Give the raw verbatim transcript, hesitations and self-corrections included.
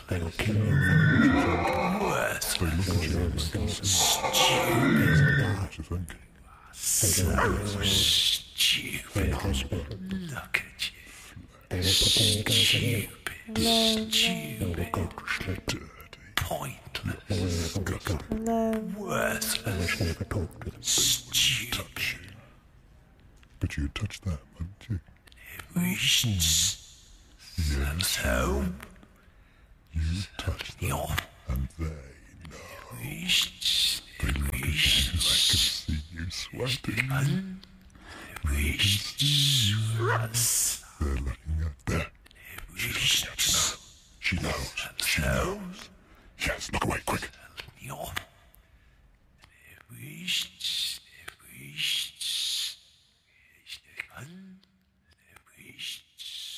They will kill you. Worthless. They look at you and think, stupid. So stupid. Look at you. Stupid. Stupid. Pointless. Worthless. Stupid. But you touched that, wouldn't you? Wished. So. You touched them, and they know. Wished. They look at you, I can see you sweating. Wished. They're looking at that. She's looking at you now. She knows. She knows. Yes, look away, quick.